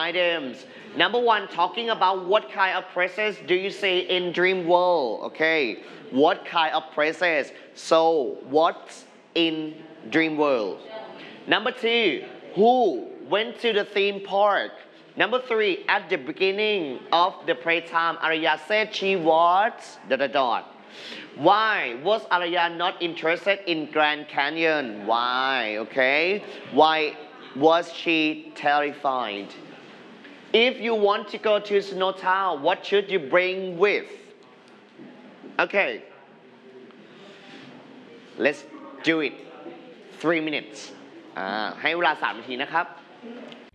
items. Number one, talking about what kind of places do you see in dream world? Okay, what kind of places? So, what's in dream world? Number two, who went to the theme park? Number three, at the beginning of the playtime, Arya said she was ... Why was Arya not interested in Grand Canyon? Why? Okay. Why was she terrified? If you want to go to Snow Town, what should you bring with? Okay. Let's do it. 3 minutes ให้เวลา3 นาทีนะครับ